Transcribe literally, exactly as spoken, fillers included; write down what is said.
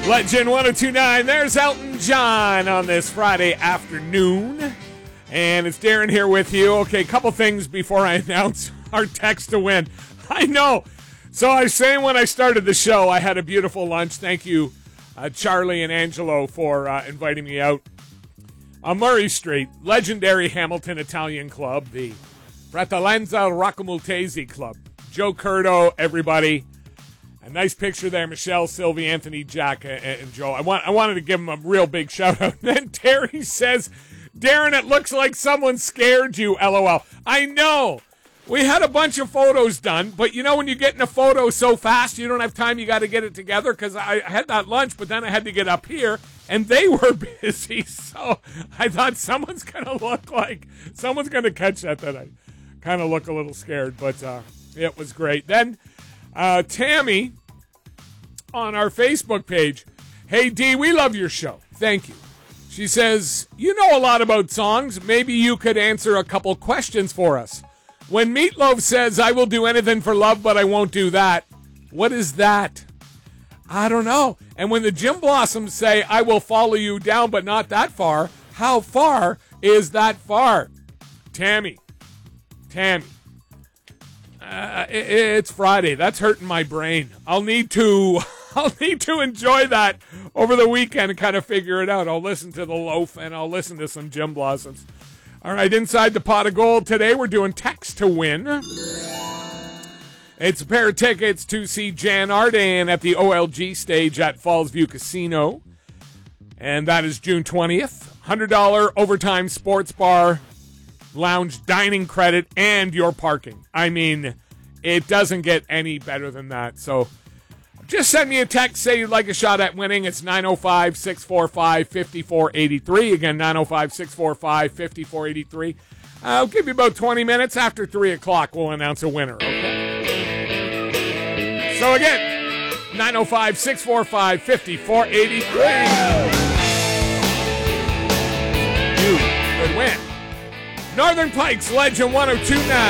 Legend one oh two point nine, there's Elton John on this Friday afternoon. And it's Darren here with you. Okay, a couple things before I announce our text to win. I know. So I was saying when I started the show, I had a beautiful lunch. Thank you, uh, Charlie and Angelo, for uh, inviting me out on Murray Street. Legendary Hamilton Italian Club, the Fratellanza Raccomaltese Club. Joe Curto, everybody. A nice picture there, Michelle, Sylvie, Anthony, Jack, and, and Joe. I want I wanted to give them a real big shout out. And then Terry says, Darren, it looks like someone scared you, LOL. I know. We had a bunch of photos done, but you know when you get in a photo so fast, you don't have time, you got to get it together, because I had that lunch, but then I had to get up here, and they were busy, so I thought someone's going to look like, someone's going to catch that, that I kind of look a little scared, but uh, it was great. Then uh, Tammy on our Facebook page, hey, D, we love your show. Thank you. She says, you know a lot about songs. Maybe you could answer a couple questions for us. When Meatloaf says, I will do anything for love, but I won't do that, what is that? I don't know. And when the Jim Blossoms say, I will follow you down, but not that far, how far is that far? Tammy. Tammy. Uh, it, it's Friday. That's hurting my brain. I'll need to... I'll need to enjoy that over the weekend and kind of figure it out. I'll listen to The Loaf and I'll listen to some Jim Blossoms. All right, inside the pot of gold today, we're doing text to win. It's a pair of tickets to see Jan Arden at the O L G stage at Fallsview Casino. And that is June twentieth. one hundred dollars overtime sports bar, lounge dining credit, and your parking. I mean, it doesn't get any better than that. So just send me a text, say you'd like a shot at winning. It's nine oh five, six four five, five four eight three. Again, nine oh five, six four five, five four eight three. I'll give you about twenty minutes. After three o'clock, we'll announce a winner, okay? So again, nine oh five, six four five, five four eight three. You could win. Northern Pikes, Legend one oh two point nine.